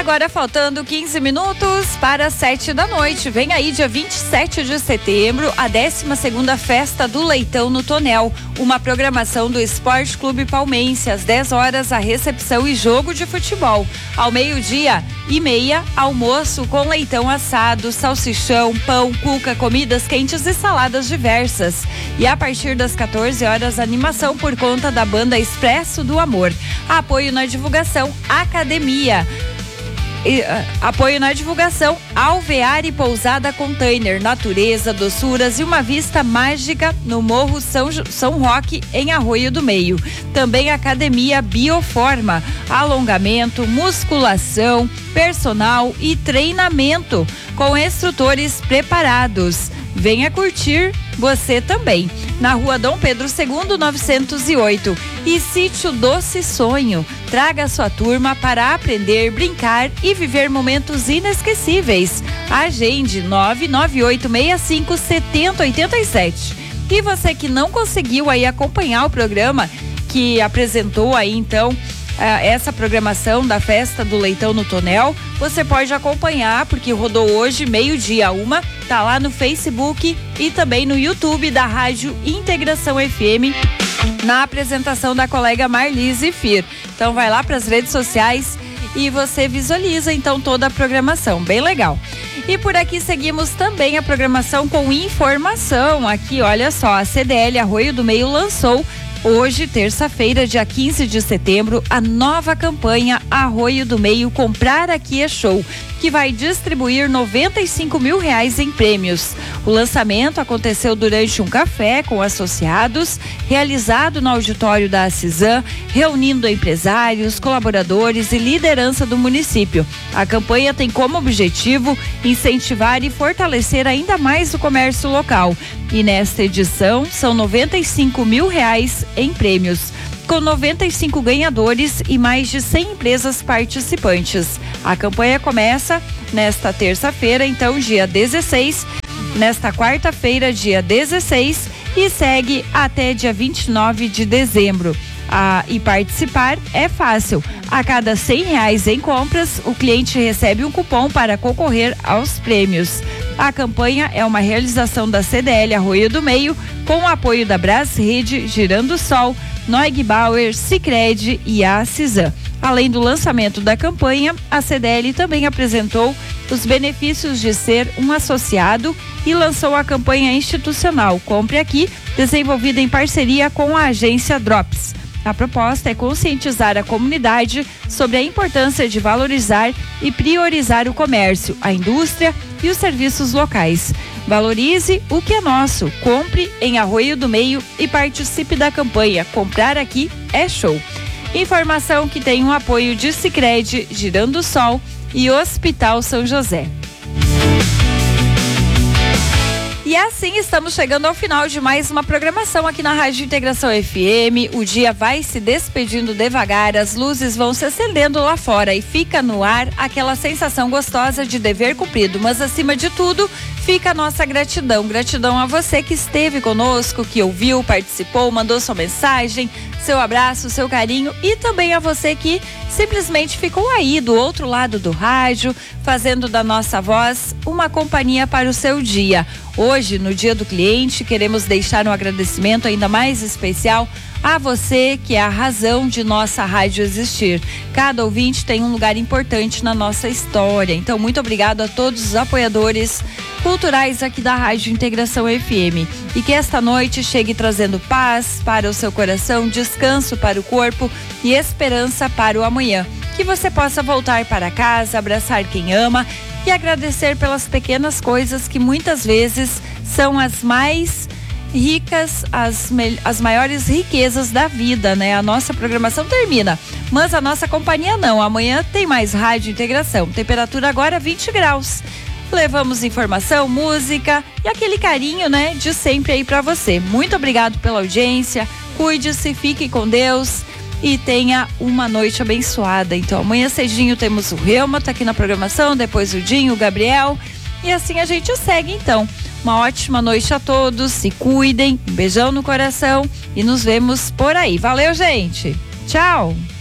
agora faltando 15 minutos para 7 da noite. Vem aí dia 27 de setembro, a 12ª Festa do Leitão no Tonel. Uma programação do Esporte Clube Palmense. Às 10 horas, a recepção e jogo de futebol. Ao 12:30, almoço com leitão assado, salsichão, pão, cuca, comidas quentes e saladas diversas. E a partir das 14 horas, animação por conta da banda Expresso do Amor. Apoio na divulgação, academia. Apoio na divulgação, Alvear e Pousada Container, natureza, doçuras e uma vista mágica no Morro São Roque, em Arroio do Meio. Também Academia Bioforma, alongamento, musculação, personal e treinamento com instrutores preparados. Venha curtir você também. Na Rua Dom Pedro II, 908. E Sítio Doce Sonho. Traga sua turma para aprender, brincar e viver momentos inesquecíveis. Agende 998657087. E você que não conseguiu aí acompanhar o programa que apresentou aí então essa programação da Festa do Leitão no Tonel, você pode acompanhar, porque rodou hoje, 12:00, tá lá no Facebook e também no YouTube da Rádio Integração FM, na apresentação da colega Marlise Fir. Então vai lá para as redes sociais e você visualiza então toda a programação, bem legal. E por aqui seguimos também a programação com informação. Aqui, olha só, a CDL Arroio do Meio lançou hoje, terça-feira, dia 15 de setembro, a nova campanha Arroio do Meio Comprar Aqui é Show, que vai distribuir R$95 mil em prêmios. O lançamento aconteceu durante um café com associados, realizado no auditório da Cisan, reunindo empresários, colaboradores e liderança do município. A campanha tem como objetivo incentivar e fortalecer ainda mais o comércio local. E nesta edição são R$95 mil em prêmios, com 95 ganhadores e mais de 100 empresas participantes. A campanha começa nesta terça-feira, então dia 16, nesta quarta-feira, dia 16, e segue até dia 29 de dezembro. E participar é fácil. A cada R$100 em compras, o cliente recebe um cupom para concorrer aos prêmios. A campanha é uma realização da CDL Arroio do Meio, com o apoio da Brasrede, Girando o Sol, Noig Bauer, Sicredi e a Cisan. Além do lançamento da campanha, a CDL também apresentou os benefícios de ser um associado e lançou a campanha institucional Compre Aqui, desenvolvida em parceria com a agência Drops. A proposta é conscientizar a comunidade sobre a importância de valorizar e priorizar o comércio, a indústria e os serviços locais. Valorize o que é nosso, compre em Arroio do Meio e participe da campanha Comprar Aqui é Show. Informação que tem um apoio de Sicredi, Girando o Sol e Hospital São José. E assim estamos chegando ao final de mais uma programação aqui na Rádio Integração FM. O dia vai se despedindo devagar, as luzes vão se acendendo lá fora e fica no ar aquela sensação gostosa de dever cumprido. Mas acima de tudo, fica a nossa gratidão. Gratidão a você que esteve conosco, que ouviu, participou, mandou sua mensagem, seu abraço, seu carinho, e também a você que simplesmente ficou aí do outro lado do rádio, fazendo da nossa voz uma companhia para o seu dia. Hoje, no Dia do Cliente, queremos deixar um agradecimento ainda mais especial a você, que é a razão de nossa rádio existir. Cada ouvinte tem um lugar importante na nossa história. Então, muito obrigado a todos os apoiadores culturais aqui da Rádio Integração FM. E que esta noite chegue trazendo paz para o seu coração, descanso para o corpo e esperança para o amanhã. Que você possa voltar para casa, abraçar quem ama e agradecer pelas pequenas coisas que muitas vezes são as mais ricas, as maiores riquezas da vida, né? A nossa programação termina, mas a nossa companhia não. Amanhã tem mais Rádio Integração. Temperatura agora 20 graus. Levamos informação, música e aquele carinho, né, de sempre aí pra você. Muito obrigado pela audiência. Cuide-se, fique com Deus e tenha uma noite abençoada. Então amanhã cedinho temos o Reuma, tá aqui na programação, depois o Dinho, o Gabriel, e assim a gente segue então. Uma ótima noite a todos, se cuidem, um beijão no coração e nos vemos por aí. Valeu, gente! Tchau!